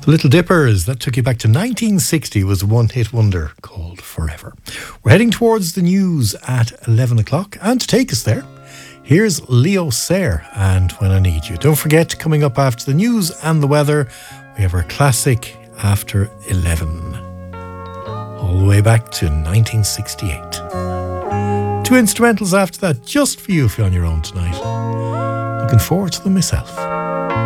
The Little Dippers, that took you back to 1960, was a one-hit wonder called Forever. We're heading towards the news at 11 o'clock, and to take us there, here's Leo Sayer and When I Need You. Don't forget, coming up after the news and the weather, we have our classic After 11. All the way back to 1968. Two instrumentals after that, just for you if you're on your own tonight. Looking forward to them myself.